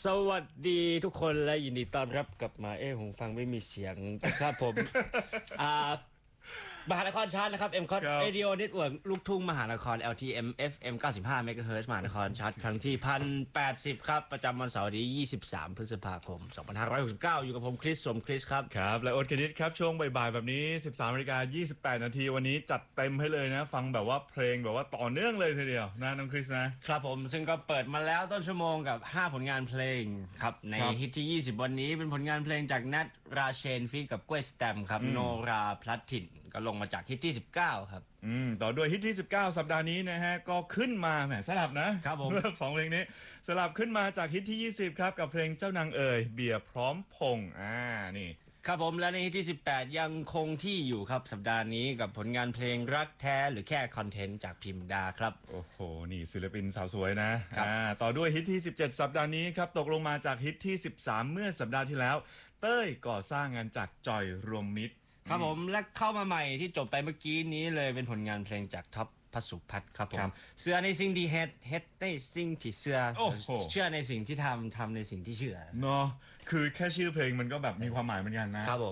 สวัสดีทุกคนและยินดีต้อนรับกลับมาหูฟังไม่มีเสียงครับผม อ่ามหานครชาร์ตนะครับ M ครับ Radio Network ลูกทุ่งมหานคร LTM FM 95 MHz มหานครชาร์ตครั้งที่1080ครับประจำวันเสาร์ที่23 พฤษภาคม 2569 อยู่กับผมคริสสมคริสครับครับและโอ๊ตคณิตครับช่วงบ่ายๆแบบนี้ 13:28 นาทีวันนี้จัดเต็มให้เลยนะฟังแบบว่าเพลงแบบว่าต่อเนื่องเลยทีเดียวนะน้องคริสนะครับผมซึ่งก็เปิดมาแล้วต้นชั่วโมงกับ 5 ผลงานเพลงครับในครับฮิตที่ 20 วันนี้เป็นผลงานเพลงจากนัทราเชนฟีกับกล้วยสแตมครับโนราพลัดถิ่นก็ลงมาจากฮิตที่ 19 ครับต่อด้วยฮิตที่ 19 สัปดาห์นี้นะฮะก็ขึ้นมาแหมสลับนะครับผมสองเพลงนี้สลับขึ้นมาจากฮิตที่ 20 ครับกับเพลงเจ้านางเอ๋ยเบียร์พร้อมพงษ์นี่ครับผมและในฮิตที่ 18 ยังคงที่อยู่ครับสัปดาห์นี้กับผลงานเพลงรักแท้หรือแค่คอนเทนต์จากพิมดาครับโอ้โหนี่ศิลปินสาวสวยนะครับต่อด้วยฮิตที่ 17 สัปดาห์นี้ครับตกลงมาจากฮิตที่ 13 เมื่อสัปดาห์ที่แล้ว เต้ยก่อสร้างงานจากจอยรวมมิตรครับผมและเข้ามาใหม่ที่จบไปเมื่อกี้นี้เลยเป็นผลงานเพลงจากท็อปพสุพัฒน์ครับผครัมบเชื่อในสิ่งที่เฮ็ดในสิ่งที่เชื่อโอ้โหเชื่อในสิ่งที่ทำในสิ่งที่เชื่อเนาะคือแค่ชื่อเพลงมันก็แบบมีความหมายเหมือนกันนะครับผม